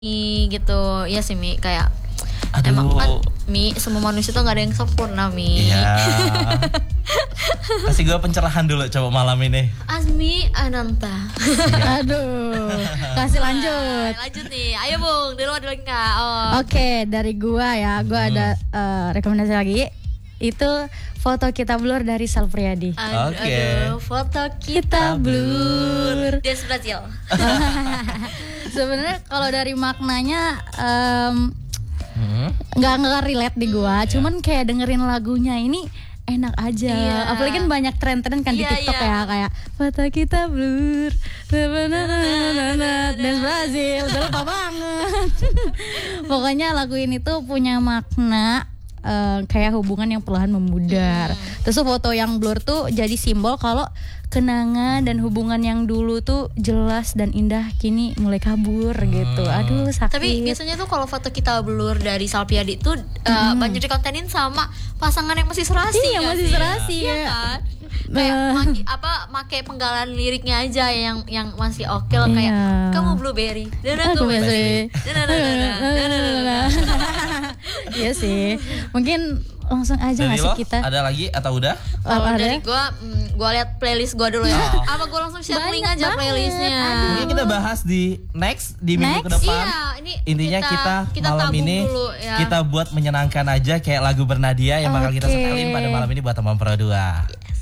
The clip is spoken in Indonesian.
gitu. Iya sih Mi, kayak Aduh. emang kan Mi, semua manusia tuh gak ada yang sempurna Mi. Iya. Kasih gue pencerahan dulu coba malam ini. Azmi Ananta. Aduh, kasih lanjut. Lanjut nih, ayo Bung, di luar enggak? Oke, dari gua ya, gua ada rekomendasi lagi. Itu foto kita blur dari Sal Priadi. Oke. Aduh, foto kita blur. Dia Brazil. Sebenarnya kalau dari maknanya nggak relate di gua, cuman kayak dengerin lagunya ini enak aja. Iya. Apalagi kan banyak tren-tren kan di Iya, TikTok iya. ya, kayak foto kita blur dan Brazil, udah lupa banget. Pokoknya lagu ini tuh punya makna kayak hubungan yang perlahan memudar. Terus tuh foto yang blur tuh jadi simbol kalau kenangan dan hubungan yang dulu tuh jelas dan indah kini mulai kabur gitu. Aduh, sakit. Tapi biasanya tuh kalau foto kita blur dari Salpiadi tuh banyak dikontenin sama pasangan yang masih serasi. Iya, nggak masih sih? serasi, Iya ya. kan? Kayak make penggalan liriknya aja yang masih oke lah, kayak Iya. kamu blueberry. Aku masih. Iya sih. Mungkin langsung aja Dari nggak sih lo, kita? ada lagi atau udah? Kalau Ada? dari gue lihat playlist gue dulu ya. Apa gue langsung share link Banyak aja banget. playlistnya? Mungkin kita bahas di minggu ke depan. Iya, ini Intinya kita malam tabung ini dulu, ya. kita buat menyenangkan aja kayak lagu Bernadia yang bakal kita Oke. setelin pada malam ini buat teman Pro 2. Yes.